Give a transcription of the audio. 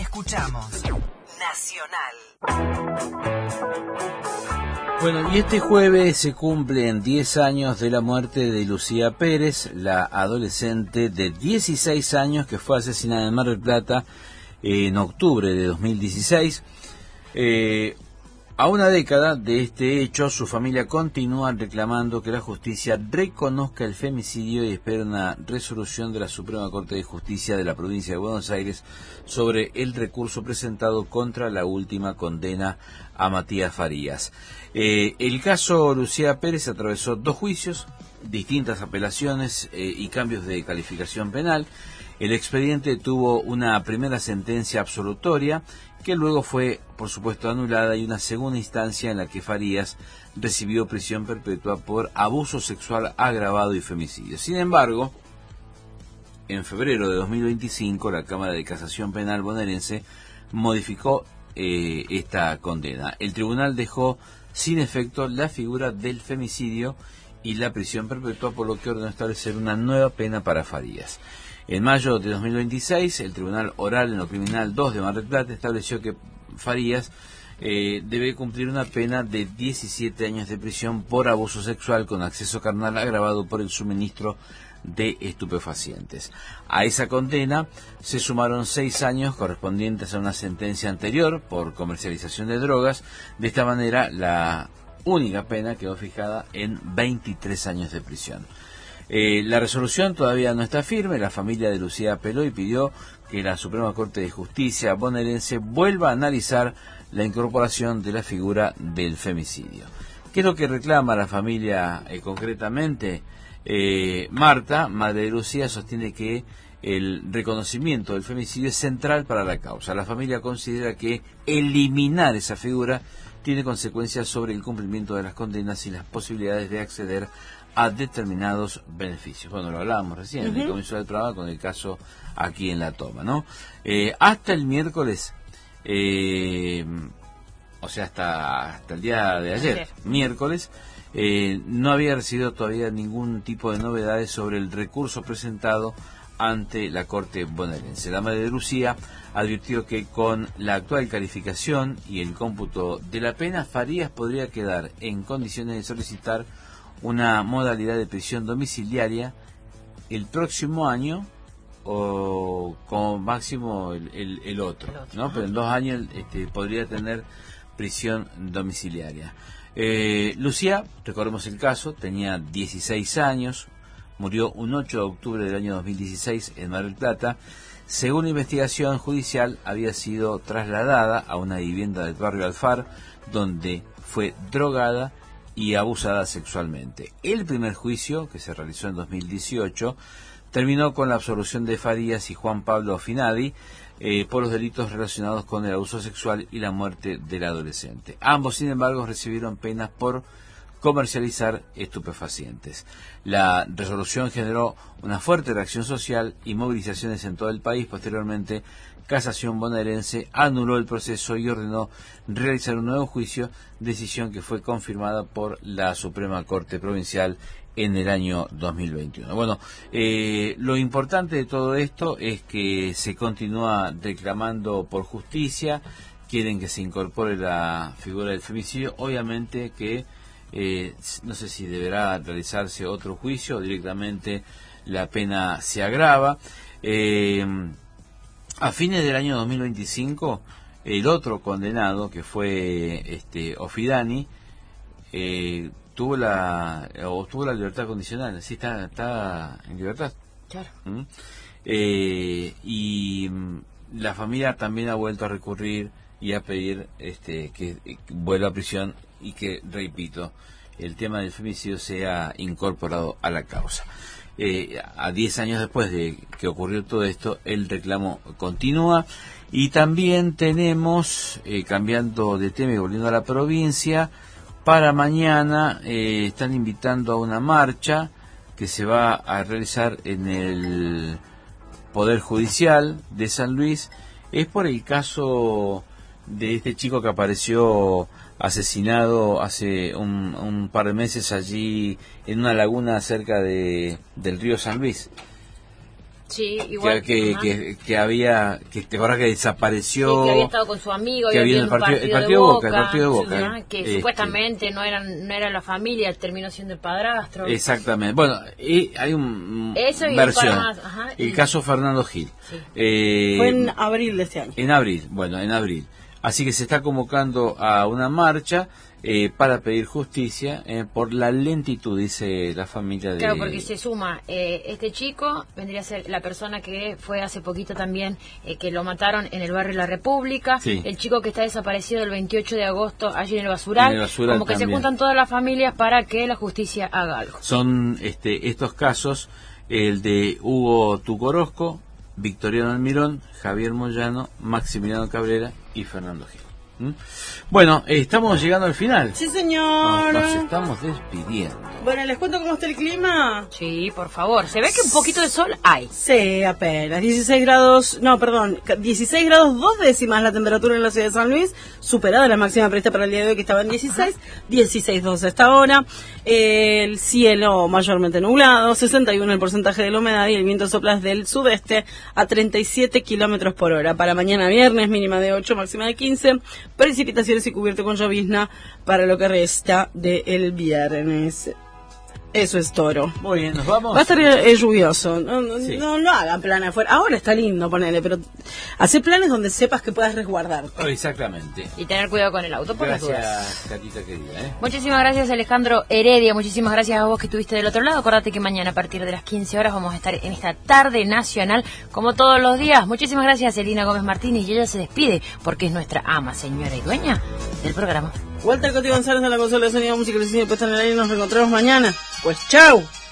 Escuchamos Nacional. Bueno, y este jueves se cumplen 10 años de la muerte de Lucía Pérez, la adolescente de 16 años que fue asesinada en Mar del Plata en octubre de 2016. A una década de este hecho, su familia continúa reclamando que la justicia reconozca el femicidio y espera una resolución de la Suprema Corte de Justicia de la provincia de Buenos Aires sobre el recurso presentado contra la última condena a Matías Farías. El caso Lucía Pérez atravesó 2 juicios, distintas apelaciones y cambios de calificación penal. El expediente tuvo una primera sentencia absolutoria que luego fue, por supuesto, anulada, y una segunda instancia en la que Farías recibió prisión perpetua por abuso sexual agravado y femicidio. Sin embargo, en febrero de 2025, la Cámara de Casación Penal bonaerense modificó esta condena. El tribunal dejó sin efecto la figura del femicidio y la prisión perpetua, por lo que ordenó establecer una nueva pena para Farías. En mayo de 2026, el Tribunal Oral en lo Criminal 2 de Mar del Plata estableció que Farías debe cumplir una pena de 17 años de prisión por abuso sexual con acceso carnal agravado por el suministro de estupefacientes. A esa condena se sumaron 6 años correspondientes a una sentencia anterior por comercialización de drogas. De esta manera, la única pena quedó fijada en 23 años de prisión. La resolución todavía no está firme. La familia de Lucía apeló y pidió que la Suprema Corte de Justicia bonaerense vuelva a analizar la incorporación de la figura del femicidio. ¿Qué es lo que reclama la familia concretamente? Marta, madre de Lucía, sostiene que el reconocimiento del femicidio es central para la causa. La familia considera que eliminar esa figura tiene consecuencias sobre el cumplimiento de las condenas y las posibilidades de acceder a determinados beneficios. Bueno, lo hablábamos recién en el comienzo del programa con el caso aquí en La Toma, ¿no? Hasta el miércoles, o sea, hasta el día de ayer, miércoles, no había recibido todavía ningún tipo de novedades sobre el recurso presentado ante la Corte bonaerense. La madre de Lucía advirtió que con la actual calificación y el cómputo de la pena, Farías podría quedar en condiciones de solicitar una modalidad de prisión domiciliaria el próximo año o como máximo el otro, ¿no? Pero en 2 años podría tener prisión domiciliaria. Lucía, recordemos el caso, tenía 16 años, murió un 8 de octubre del año 2016 en Mar del Plata. Según la investigación judicial, había sido trasladada a una vivienda del barrio Alfar, donde fue drogada y abusada sexualmente. El primer juicio, que se realizó en 2018, terminó con la absolución de Farías y Juan Pablo Finadi por los delitos relacionados con el abuso sexual y la muerte del adolescente. Ambos, sin embargo, recibieron penas por comercializar estupefacientes. La resolución generó una fuerte reacción social y movilizaciones en todo el país. Posteriormente, Casación bonaerense anuló el proceso y ordenó realizar un nuevo juicio, decisión que fue confirmada por la Suprema Corte Provincial en el año 2021. Bueno, lo importante de todo esto es que se continúa reclamando por justicia, quieren que se incorpore la figura del femicidio. Obviamente que no sé si deberá realizarse otro juicio o directamente la pena se agrava. A fines del año 2025, el otro condenado, que fue Ofidani, obtuvo la libertad condicional. Sí, está en libertad. Claro. Y la familia también ha vuelto a recurrir y a pedir que vuelva a prisión y que, repito, el tema del femicidio sea incorporado a la causa. A 10 años después de que ocurrió todo esto, el reclamo continúa. Y también tenemos, cambiando de tema y volviendo a la provincia, para mañana están invitando a una marcha que se va a realizar en el Poder Judicial de San Luis. Es por el caso de este chico que apareció asesinado hace un par de meses allí en una laguna cerca del río San Luis. Sí, igual. Que había, que te acuerdas que desapareció. Sí, que había estado con su amigo, que había viendo el partido de Boca. El partido de Boca. Que supuestamente no era la familia, terminó siendo el padrastro. Exactamente. Bueno, y hay un eso y versión. más, el caso Fernando Gil. Sí. Fue en abril de este año. En abril. Así que se está convocando a una marcha para pedir justicia por la lentitud, dice la familia de... Claro, porque se suma, este chico vendría a ser la persona que fue hace poquito también, que lo mataron en el barrio La República, sí. El chico que está desaparecido el 28 de agosto allí en el basural, como que también. Se juntan todas las familias para que la justicia haga algo. Son estos casos, el de Hugo Tucorosco, Victoriano Almirón, Javier Moyano, Maximiliano Cabrera y Fernando Gil. Bueno, estamos llegando al final. Sí, señor. Nos estamos despidiendo. Bueno, ¿les cuento cómo está el clima? Sí, por favor. Se ve que un poquito de sol hay. Sí, apenas. 16 grados 2 décimas la temperatura en la ciudad de San Luis, superada la máxima prevista para el día de hoy, que estaba en 16 12 hasta ahora. El cielo mayormente nublado, 61 el porcentaje de la humedad y el viento sopla del sudeste a 37 kilómetros por hora. Para mañana viernes, mínima de 8, máxima de 15. Precipitaciones y cubierto con llovizna para lo que resta del viernes. Eso es Toro. Muy bien, nos vamos. Va a estar lluvioso. Sí. No hagan planes afuera. Ahora está lindo, ponele, pero hacer planes donde sepas que puedas resguardarte. Exactamente. Y tener cuidado con el auto por las dudas. Gracias, Catita querida. Muchísimas gracias, Alejandro Heredia. Muchísimas gracias a vos que estuviste del otro lado. Acordate que mañana a partir de las 15 horas vamos a estar en esta tarde nacional, como todos los días. Muchísimas gracias, Elina Gómez Martínez. Y ella se despide porque es nuestra ama, señora y dueña del programa. Walter Coti González de la consola de sonido, música y diseño puesta en el aire. Nos reencontramos mañana. Pues chau.